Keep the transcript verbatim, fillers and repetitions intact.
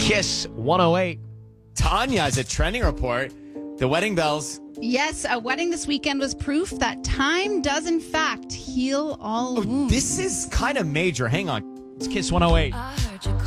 Kiss one oh eight. Tanya has a trending report. The wedding bells. Yes, a wedding this weekend was proof that time does in fact heal all Oh, wounds. this is kind of major. Hang on. It's Kiss one oh eight. I heard you